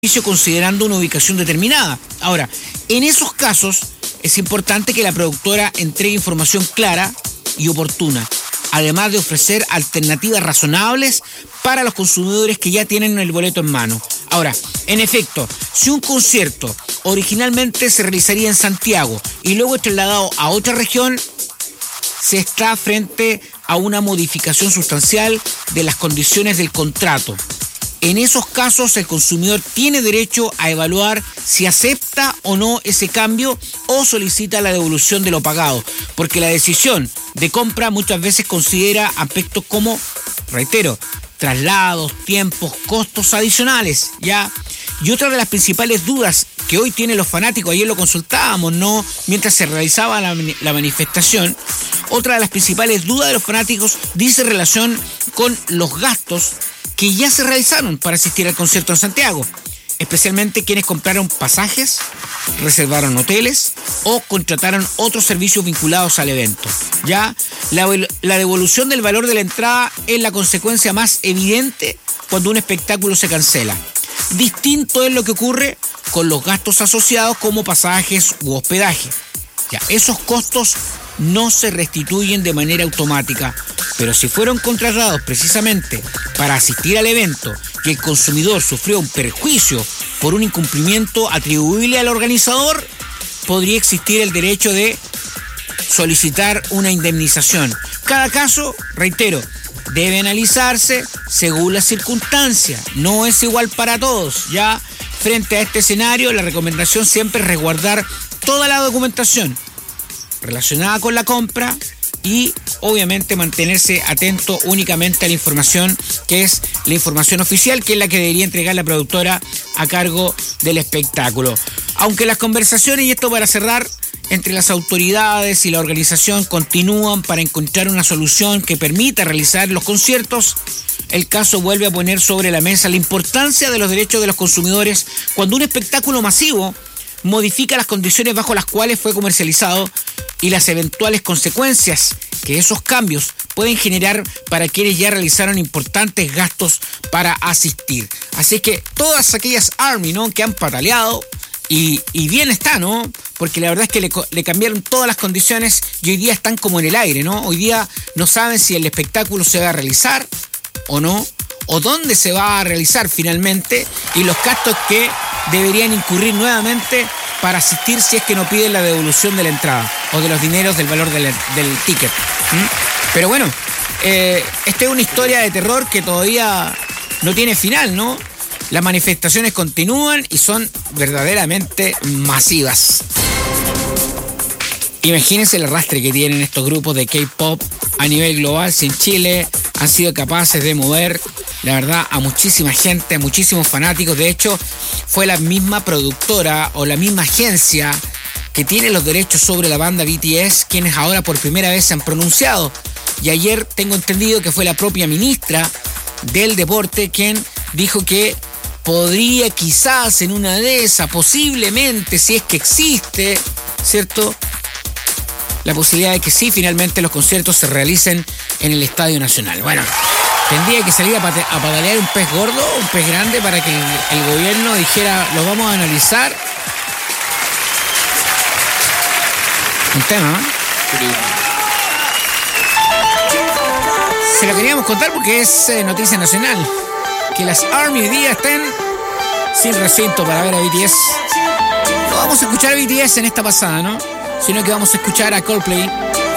considerando una ubicación determinada. Ahora, en esos casos es importante que la productora entregue información clara y oportuna, además de ofrecer alternativas razonables para los consumidores que ya tienen el boleto en mano. Ahora, en efecto, si un concierto originalmente se realizaría en Santiago y luego es trasladado a otra región, se está frente a una modificación sustancial de las condiciones del contrato. En esos casos, el consumidor tiene derecho a evaluar si acepta o no ese cambio o solicita la devolución de lo pagado, porque la decisión de compra muchas veces considera aspectos como, reitero, traslados, tiempos, costos adicionales, ¿ya? Y otra de las principales dudas que hoy tienen los fanáticos, ayer lo consultábamos, ¿no?, mientras se realizaba la manifestación, otra de las principales dudas de los fanáticos dice relación con los gastos que ya se realizaron para asistir al concierto en Santiago, especialmente quienes compraron pasajes, reservaron hoteles o contrataron otros servicios vinculados al evento. Ya la devolución del valor de la entrada es la consecuencia más evidente cuando un espectáculo se cancela. Distinto es lo que ocurre con los gastos asociados como pasajes u hospedaje. Ya, esos costos no se restituyen de manera automática, pero si fueron contratados precisamente para asistir al evento y el consumidor sufrió un perjuicio por un incumplimiento atribuible al organizador, podría existir el derecho de solicitar una indemnización. Cada caso, reitero, debe analizarse según las circunstancias, no es igual para todos. Ya frente a este escenario, la recomendación siempre es resguardar toda la documentación relacionada con la compra y obviamente mantenerse atento únicamente a la información que es la información oficial, que es la que debería entregar la productora a cargo del espectáculo. Aunque las conversaciones, y esto para cerrar, entre las autoridades y la organización continúan para encontrar una solución que permita realizar los conciertos, el caso vuelve a poner sobre la mesa la importancia de los derechos de los consumidores cuando un espectáculo masivo modifica las condiciones bajo las cuales fue comercializado y las eventuales consecuencias que esos cambios pueden generar para quienes ya realizaron importantes gastos para asistir. Así que todas aquellas ARMY, ¿no?, que han pataleado, y bien está, ¿no?, porque la verdad es que le cambiaron todas las condiciones y hoy día están como en el aire, ¿no? Hoy día no saben si el espectáculo se va a realizar o no, o dónde se va a realizar finalmente, y los gastos que deberían incurrir nuevamente para asistir si es que no piden la devolución de la entrada o de los dineros del valor del ticket. Pero bueno, esta es una historia de terror que todavía no tiene final, ¿no? Las manifestaciones continúan y son verdaderamente masivas. Imagínense el arrastre que tienen estos grupos de K-pop a nivel global. Si en Chile han sido capaces de mover, la verdad, a muchísima gente, a muchísimos fanáticos. De hecho, fue la misma productora o la misma agencia que tiene los derechos sobre la banda BTS quienes ahora por primera vez se han pronunciado. Y ayer tengo entendido que fue la propia ministra del Deporte quien dijo que podría quizás en una de esas, posiblemente, si es que existe, ¿cierto?, la posibilidad de que sí, finalmente los conciertos se realicen en el Estadio Nacional. Bueno, tendría que salir a patalear un pez gordo, un pez grande, para que el gobierno dijera, lo vamos a analizar. Un tema, ¿no? Se lo queríamos contar porque es noticia nacional. Que las ARMY hoy día estén sin recinto para ver a BTS. No vamos a escuchar a BTS en esta pasada, ¿no?, sino que vamos a escuchar a Coldplay